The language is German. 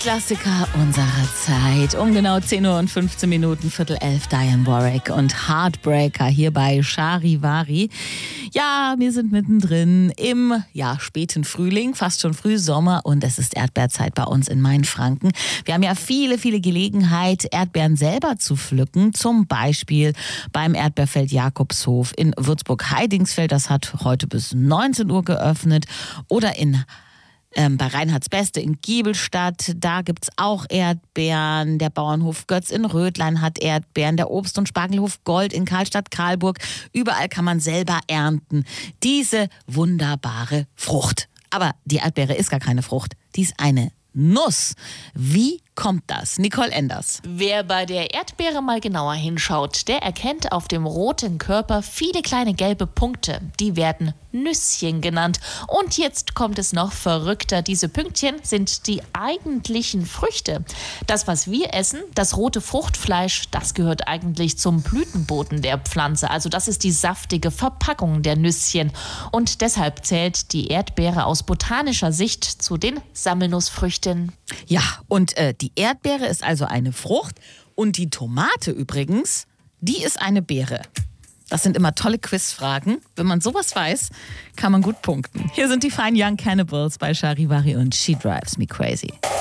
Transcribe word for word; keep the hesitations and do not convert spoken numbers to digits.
Klassiker unserer Zeit. Um genau zehn Uhr und fünfzehn Minuten, Viertel elf, Diane Warwick und Heartbreaker hier bei Charivari. Ja, wir sind mittendrin im ja, späten Frühling, fast schon Frühsommer, und es ist Erdbeerzeit bei uns in Mainfranken. Wir haben ja viele, viele Gelegenheit, Erdbeeren selber zu pflücken. Zum Beispiel beim Erdbeerfeld Jakobshof in Würzburg-Heidingsfeld. Das hat heute bis neunzehn Uhr geöffnet. Oder in Ähm, bei Reinhards Beste in Giebelstadt, da gibt's auch Erdbeeren. Der Bauernhof Götz in Rödlein hat Erdbeeren. Der Obst- und Spargelhof Gold in Karlstadt-Karlburg. Überall kann man selber ernten. Diese wunderbare Frucht. Aber die Erdbeere ist gar keine Frucht. Die ist eine Nuss. Wie kommt das? Nicole Enders. Wer bei der Erdbeere mal genauer hinschaut, der erkennt auf dem roten Körper viele kleine gelbe Punkte. Die werden Nüsschen genannt. Und jetzt kommt es noch verrückter. Diese Pünktchen sind die eigentlichen Früchte. Das, was wir essen, das rote Fruchtfleisch, das gehört eigentlich zum Blütenboden der Pflanze. Also das ist die saftige Verpackung der Nüsschen. Und deshalb zählt die Erdbeere aus botanischer Sicht zu den Sammelnussfrüchten. Ja, und äh, die Erdbeere ist also eine Frucht und die Tomate übrigens, die ist eine Beere. Das sind immer tolle Quizfragen. Wenn man sowas weiß, kann man gut punkten. Hier sind die Fine Young Cannibals bei Charivari und She Drives Me Crazy.